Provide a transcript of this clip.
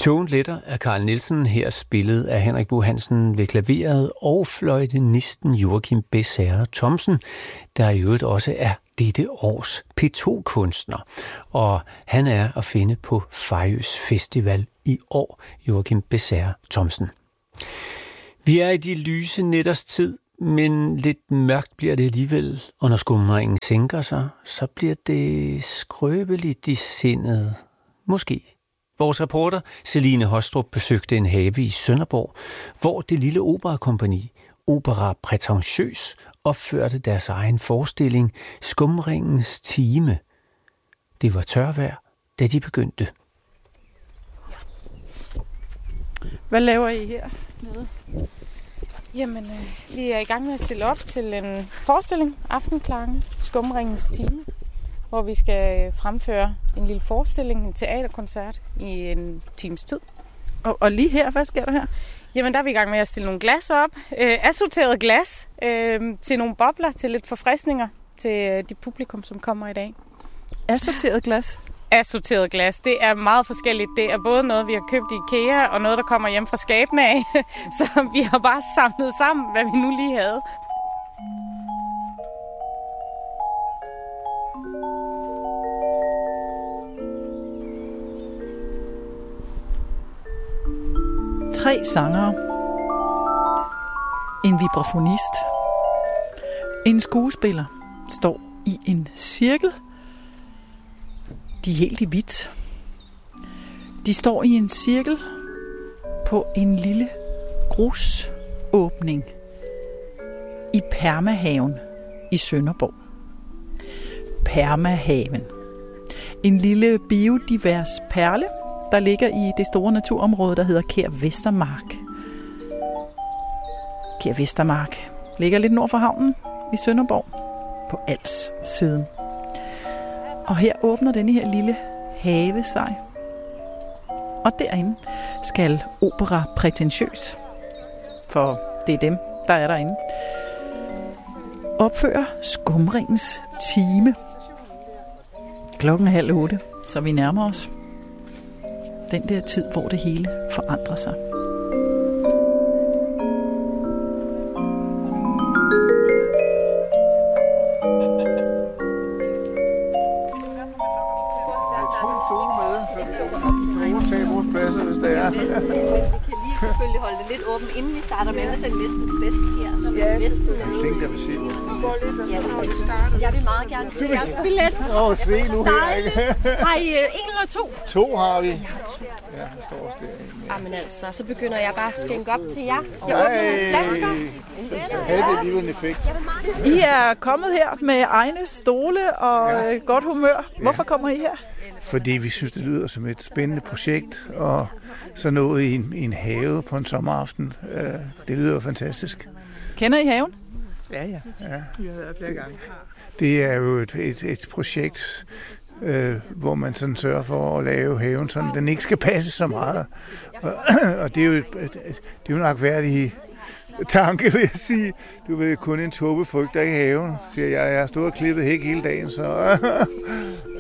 Togen letter af Carl Nielsen, her spillet af Henrik Bo Hansen ved klaveret, og fløjtenisten Joachim Besser Thomsen, der i øvrigt også er dette års P2-kunstner. Og han er at finde på Fejøs Festival i år, Joachim Besser Thomsen. Vi er i de lyse nætters tid, men lidt mørkt bliver det alligevel, og når skumringen sænker sig, så bliver det skrøbeligt i sindet. Måske. Vores reporter Celine Hostrup besøgte en have i Sønderborg, hvor det lille operakompagni, Opera Prætentiøs, opførte deres egen forestilling Skumringens Time. Det var tørvejr, da de begyndte. Hvad laver I her nede? Jamen, vi er i gang med at stille op til en forestilling, Aftenklange, Skumringens Time, hvor vi skal fremføre en lille forestilling, en teaterkoncert i en times tid. Og lige her, hvad sker der her? Jamen, der er vi i gang med at stille nogle glas op. Assorteret glas til nogle bobler, til lidt forfriskninger til de publikum, som kommer i dag. Assorteret glas? Assorteret glas. Det er meget forskelligt. Det er både noget, vi har købt i IKEA, og noget, der kommer hjem fra skabene af. Så vi har bare samlet sammen, hvad vi nu lige havde. Tre sangere, en vibrafonist, en skuespiller står i en cirkel. De er helt i hvidt. De står i en cirkel på en lille grusåbning i Permahaven i Sønderborg. Permahaven. En lille biodivers perle, der ligger i det store naturområde, der hedder Kær Vestermark. Kær Vestermark ligger lidt nord for havnen i Sønderborg, på Als siden. Og her åbner denne her lille have sig. Og derinde skal Opera Prætentiøs, for det er dem, der er derinde, opføre Skumringens Time. 7:30, så vi nærmer os den der tid, hvor det hele forandrer sig. Selvfølgelig holde det lidt åbent, inden vi starter med, ellers er det næsten det bedste her. Så ja, næsten jeg vil se jeg vil meget gerne se jeres billet. Se nu her. Har I en eller to? To har vi. Ja, der står også der. Jamen altså, så begynder jeg bare at skænke op til jer. Jeg åbner nogle flasker. Så havde det alligevel en effekt. I er kommet her med egne stole og godt humør. Hvorfor kommer I her? Fordi vi synes, det lyder som et spændende projekt, og så noget i en have på en sommeraften. Det lyder fantastisk. Kender I haven? Ja. Vi har været flere gange. Det er jo et projekt, hvor man sådan sørger for at lave haven, så den ikke skal passe så meget. Og det er jo en agtværdig tanke, vil jeg sige. Du ved, kun en tåbe frygter i haven, siger jeg. Jeg har stået og klippet hæk hele dagen, så